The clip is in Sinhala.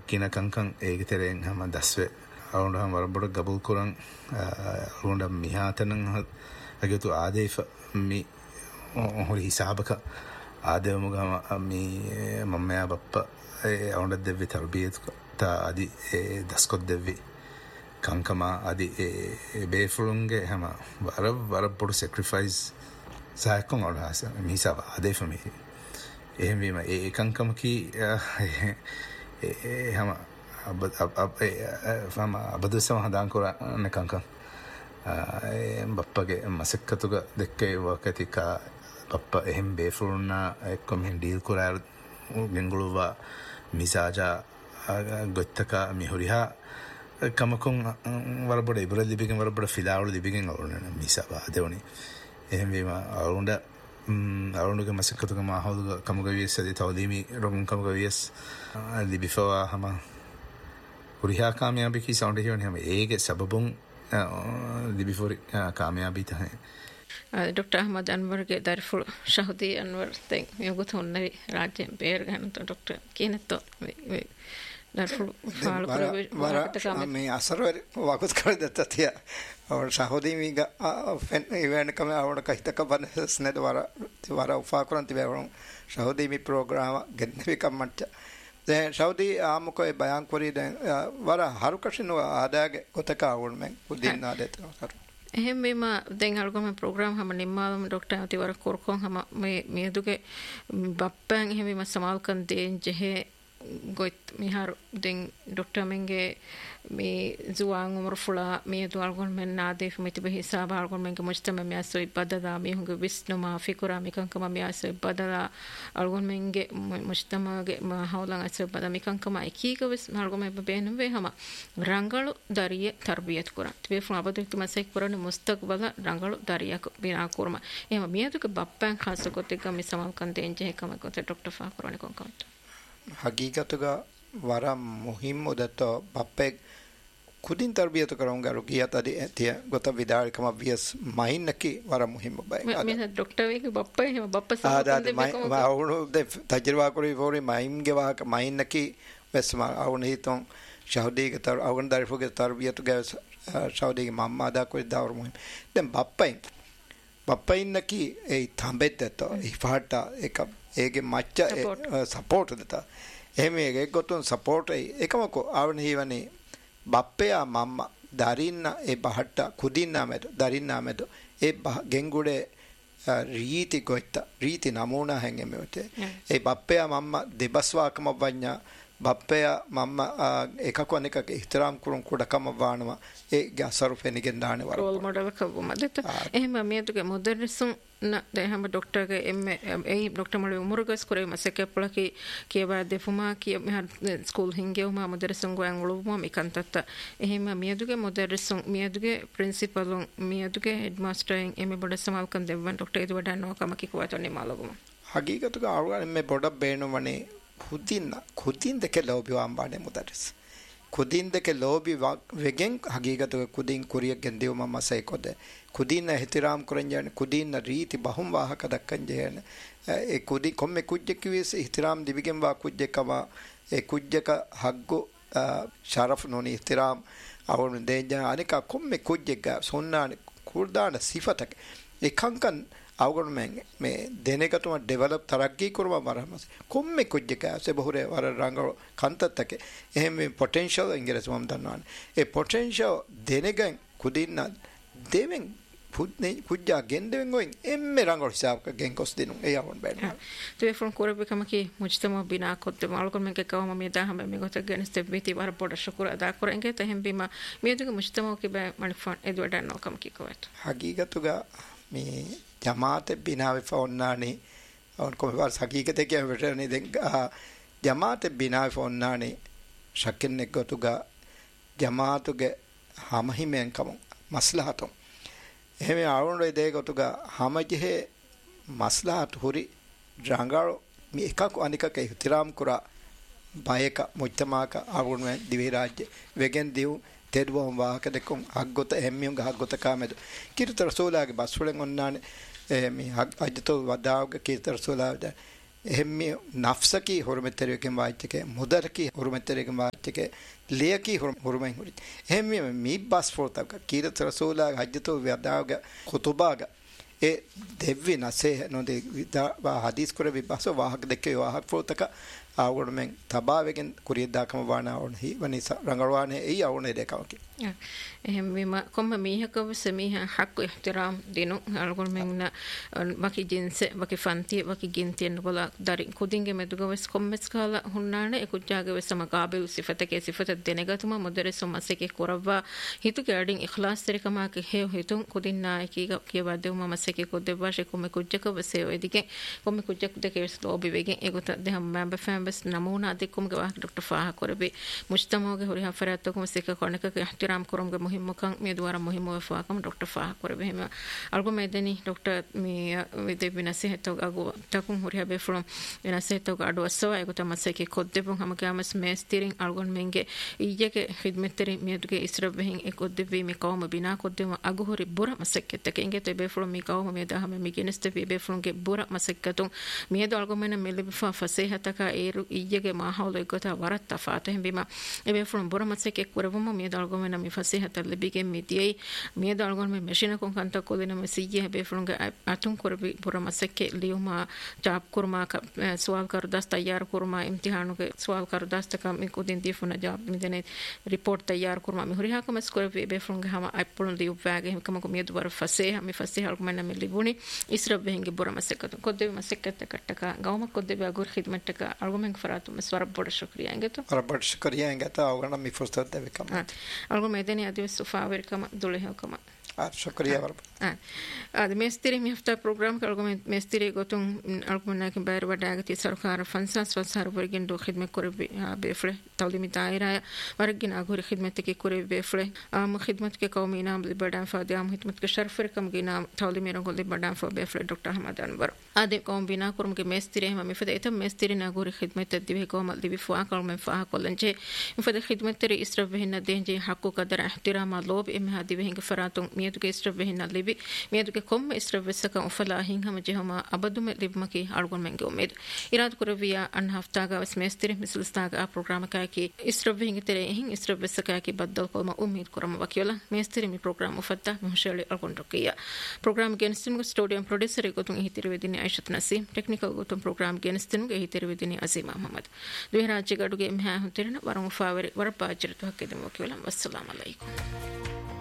gina kankan egiteren hama daswe around ham warabod gabul kuran around mihatanan agetu adefa mi hori hisabaka adevmuga mi mamma bappa around devvi tarbiyat ta adi daskot devvi kankama adi befulunge hama warabod sacrifice saakon orhasa mi hisaba adefa mi එහෙම වීම ඒකංකම කී හැම අබදුසම හදාන් කරන්න කංකම් බප්පගේ මසක්කතුක දෙක්කේ වකතිකා බප්ප එහෙම බේෆුරුන්නා එක්කොම එහෙම ඩීල් කරාර ගෙංගුළුවා මිසාජා ගොත්තක මිහුරිහා කමකොන් වරබොඩ ඉබර ලිබිගෙන් වරබොඩ ෆිලාවල ලිබිගෙන් අවුරුන මිසබා දෙවනි එහෙම වීම අවුරුන්ඩ අරුණුගේ මසකතුක මාහවුදුක කමුගවියස් ඇති තවදීමි රොගුන් කමුගවියස් ලිබිෆවා හම උරිහා කාමයාබිකි සවුන්ඩ හිවන හම ඒගේ සබබුන් ලිබිෆොරි කාමයාබී තහයි Dr. Ahmad Anwar ke darfur Shahudi Anwar teng yogut honnari rajya beer ganto Dr. Kinetto darfur faalu kare me asarwer wakut kar detta tiya और साहोदी मी गा फेन इवेंट कमे आवड़ कहित का बन स्ने द्वारा उफा करंति बेवण साहोदी मी प्रोग्राम गन्ने भी कम मच्च दे साहोदी आम को बयान करी दे वारा हारु कशिनो आदागे कोतका आवड़ में कुदिन ना देते कर එහෙම මේම දැන් අලුගම ප්‍රෝග්‍රෑම් හැම නිම්මාවම ડોක්ටර් අතිවර කොරකොන් හැම මේ දුගේ බප්පන් එහෙම මේ සමාල්කන් දෙන් ජෙහෙ ගොත් මිහාර දැන් ડોක්ටර් මෙන්ගේ මේ ජුවාන් උමර ෆුලා මේ දුල්ගොන් මෙන් නාදේ මිති බෙ හිසාබ අලුගොන් මෙන්ගේ මුජ්තම මියසොයි බදදා මේ හුඟ විස්නමා ෆිකුරා මිකංකම මියසොයි බදලා අලුගොන් මෙන්ගේ මුජ්තමගේ මහවලන් අසොයි බදා මිකංකම එකීක විස් අලුගොන් මෙ බේනම් වේ හැම රංගලු දරිය තර්බියත් කරා තිබේ ෆුන අබදුක් මසෙක් කරන මුස්තක්බල රංගලු දරියක් බිනා කරම එහෙම මියදුක බප්පන් ખાસ කොතෙක මේ සමාල්කන් දෙන් ජෙහෙ කම කොත ડોක්ටර් ෆා කරවන කොන්කන්ට हकीकतुगा वारा मुहिम उदतो बप्पे खुदिन तरबियत करूंगा रुकियत अदि एतिया गोता विदार कम वियस माइन नकी वारा मुहिम बाय मैं डॉक्टर वे के बप्पा है बप्पा सब दे मा आवणु दे तजरबा करी फोरी माइन के वा माइन नकी वेसमा आवण ही तो सऊदी के तर आवण दारिफो के तरबियत के सऊदी के मामा दा कोई दावर मुहिम देन बप्पा नकी ए थांबेत तो इफाटा एक ඒගේ මච්ච සපෝට් දෙත එහෙම ඒකේ ගොතුන් සපෝට් එකමක ආවන හීවනේ බප්පයා මම්ම දරින්න ඒ බහට්ට කුදින්නා මෙද දරින්නා මෙද ඒ ගෙන්ගුඩේ රීති ගොත්ත රීති නමූනා හැංගෙමෙවතේ ඒ බප්පයා මම්ම දෙබස්වාකම වඤ්ඤා බප්පයා මම්ම එකකොන් එකක ඉහතරම් කුරුන් කුඩකම වානවා ඒ ගසරු ෆෙනිගෙන් දානේ වර රෝල් මොඩල් කවුමදත එහෙම මේතුගේ මොදර්නිසුම් na de hama doctor ge emme ei doctor mole umurgas kore maseke plaki kieba defuma ki me school hinge uma moderation go angulu mo mikantata ehima mieduge moderation mieduge principal mieduge headmaster emme boda samal kan devwan doctor edu wada no kama ki kuwa tonni maloguma hagigatuga awga emme boda beenu mane khudin deke lobi ambane mudaris khudin deke lobi wegen hagigatuga khudin kuriya gendew mama sai kode खुदीन एहतराम करंजन खुदीन रीति बहुम वाहक दक्कंजन ए खुदी कोम्मे कुज्जे किविस एहतराम दिविगेम वा कुज्जे कवा ए कुज्जे का हग्गो शरफ नोनी एहतराम और देजा अनेका कोम्मे कुज्जे का सोन्ना कुर्दान सिफतक एकांकन आवगण में देने का तुम डेवलप तरक्की करवा मारमस कोम्मे कुज्जे का से बहुरे वर रंग कंततक एम पोटेंशियल इंग्लिश में दनवान ए पोटेंशियल देने गए खुदीन देवें फुदने कुज्जा गेंदेवें गोइंग एम्मे रंगोल हिसाब का गेंकोस दिनु ए आवण बैठ तो ये फोन कोरे बेकम की मुजतमा बिना कोते मालकोन में के कहो मम्मी दा हमें में गोते गनस्ते बेती बार पोड शुक्र अदा करेंगे तो हम बीमा मैं तो मुजतमा के बे मन फोन एडवर्ड नो कम की कोत हकीकतुगा मी जमात बिना वे फोन नानी और को बार हकीकत है क्या बेटा नहीं देगा जमात बिना फोन नानी शकिन ने गोतुगा जमातुगे हम ही में कम मसलहतों එහෙම ආවුණේ දෙයකටුග හැමජෙහි මස්ලාහත් හොරි රංගාලෝ මේ එකක අනිකක ඉහතිරාම් කුරා බයක මුජ්තමාක ආවුණේ දිවි රාජ්‍ය වෙගෙන් දිව් තෙඩවම් වාහක දෙකම් අග්ගොත එම්මියුන් ගහගොත කාමෙද කිරිතර සෝලාගේ බස් වලින් ඔන්නානේ මේ අජතෝ වදාවක කිරිතර සෝලාද එහෙම නෆ්සකී හොරමෙතරයකින් වායිච්චකේ මුදරකී හොරමෙතරයකින් වායිච්චකේ ලියකී හොරමෙන් හොරි එහෙම මේ බස් ෆෝතක කීරත රසූලා හජ්ජතෝ වදාග ඛුතුබාග ඒ දෙවි නැසේ නොදේ හදීස් කර විබස වාහක දෙකේ වාහක ෆෝතක ආවුණෙන් තබාවෙන් කුරියදාකම වානා ඕන හි වනිස රංගලවානේ එයි අවුනේ දෙකවකි එහෙම විම කොම්ම මීහකව සමීහ හක්කු ඉහ්තිරාම් දිනු අල්ගොල්මෙන් වකි ජින්සෙ වකි ෆන්ති වකි ගින්තියන් බල දරි කුදින්ගේ මෙදුගවස් කොම්මස් කාලා හුන්නාන එකුජාගේ වෙසම කාබිල් සිෆතකේ සිෆත දෙනගතුම මුදරසු මසකේ කොරවා හිතු ගැඩින් ඉඛලාස් තරිකමාක හේ හිතුන් කුදින්නායකී කියවා දෙවම මසකේ කොද්දවාෂේ කොම්ම කුජ්ජක වසේ වෙදිකේ කොම්ම කුජ්ජක දෙකේ ස්ලෝබි වෙගෙන් එගොත දෙහම් මැම්බ ෆෑම්බස් නමූනා දෙකකුම්ගේ වාහ ඩොක්ටර් ෆාහ කොරබි මුජ්තමෝගේ හොරි හෆරාතකම සික කොණක ඉහ්තිරාම් කරොම්ගේ මුහිම්මකන් මේ දුවර මුහිම්ම වෆාකම ඩොක්ටර් ෆාහ කොරබි එහෙම අල්ගො මේදෙනි ඩොක්ටර් මේ විදේ විනසෙහත අගු තකුම් හොරි හැබේ ෆ්‍රොම් විනසෙහත අඩු අසව එගොත මසකේ කොද්දෙබුන් හැම ගාමස් මේස්තිරින් අල්ගොන් මෙන්ගේ ඊයගේ ඛිදමෙතරි මෙදුගේ ඉස්රබෙහින් එකොද්දෙවි මේ කවම බිනා කොද්දෙම අගු හොරි බොර මසකෙත්තක එංගේ තෙබේ ෆ්‍රොම් මේ කවම මේ දහම මේ ගිනස්ත බේ ෆ්‍රොම්ගේ බොර මසකතුන් මේ දල්ගො මෙන මෙලිබෆා ෆසෙහතක ඒරු ඊයගේ මාහවල එගොත වරත් තෆාත හැබීම එබේ ෆ්‍රොම් බොර මසකේ කරවම මේ දල්ගො මෙන මේ ෆසෙහත ලැබිගේ මිදියේ මේ දල්ගොන් මේ මැෂින කොන් කන්ත කොදින මේ සීයේ හැබේ ෆ්‍රොම්ගේ අතුන් කරබි බොර මසකේ ලියුමා ජාබ් කුර්මා සවාල් කර දස් තයාර කුර්මා ඉම්තිහානුගේ සවාල් කර දස් තක මේ කොදින් දීෆුන ජාබ් මිදනේ රිපෝට් තයාර කුර්මා මේ හරිහකම ස්කෝරබි එබේ ෆ්‍රොම්ගේ හම අප්පුලන් ලියු වැගේ කමක මේ දුවර ෆසෙහ මේ ෆසෙහ අල්ගො මෙන මේ ලිබුනි ඉස්රබෙහින්ගේ බොර මසකතු කොද්දෙ මසකත කට්ටක ගවම කොද්දෙ අගුර ඛිදමට්ටක අල්ගොමෙන් ෆරාතු මස්වර බොඩ ශුක්‍රියා එංගත රබඩ් ශුක්‍රියා එංගත අවගණ මි ෆුස්තත් දෙවිකම අල්ගො මේදෙනි අදිව සුෆා වෙරකම දුලෙහකම شكرا يا رب هذا مستري مفتاح بروجرام كالقوم مستري قطون ألقون لكن بير وداعتي سرخار فنساس وسار ورجين دو خدمة كورب بيفله تعليم دائرة ورجين أقول خدمة كي كورب بيفله خدمة كي قومينا بلبردان فاديام خدمة كشرف ركم جينا تعليم يرون بلبردان فبيفله دكتور حمد أنور هذا قوم بينا كورم كمستري هم مفيد إتم مستري نقول خدمة تدبي قوم تدبي فوق كلام فوق كلنجة مفيد خدمة تري إسرف بهنا دهنجة حقوق قدر احترام لوب إم هذه بهنك فراتون ميادوك إسرف بهنا لبي ميادوك كم إسرف بسكا أفلاهين هم جهما أبدو مليب مكي أرجون منجو ميد إراد كوربيا أن هفتاعا وسمستري مثل استاعا برنامج كاكي إسرف بهنك تري هين إسرف بسكا كي بدل كل ما أميد كرام وكيلا مستري مي برنامج مفتاح مهشلي أرجون ركيا برنامج جنستم ستوديوم بروديسر يقطون هيتير وديني عائشة نسيم تكنيكال قطون برنامج جنستم هيتير وديني عزيم محمد دويراجي قدوجي مها هنترنا ورم فاوري ورباجر تو هكذا وكيلا والسلام عليكم